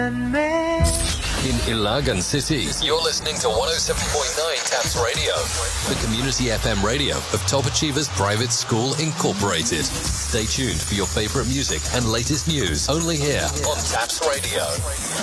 In Ilagan City, you're listening to 107.9 TAPS Radio, the community FM radio of Top Achievers Private School Incorporated. Stay tuned for your favorite music and latest news only here on TAPS Radio.